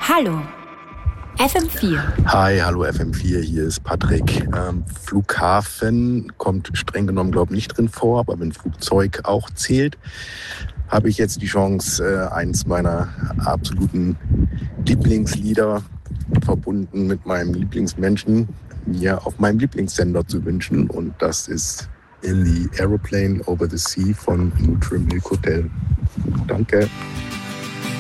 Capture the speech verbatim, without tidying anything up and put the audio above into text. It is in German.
Hallo, F M vier. Hi, hallo F M vier, hier ist Patrick. Ähm, Flughafen kommt streng genommen, glaube ich, nicht drin vor, aber wenn Flugzeug auch zählt, habe ich jetzt die Chance, äh, eins meiner absoluten Lieblingslieder verbunden mit meinem Lieblingsmenschen mir auf meinem Lieblingssender zu wünschen. Und das ist In the Aeroplane Over the Sea von Neutral Milk Hotel. Danke.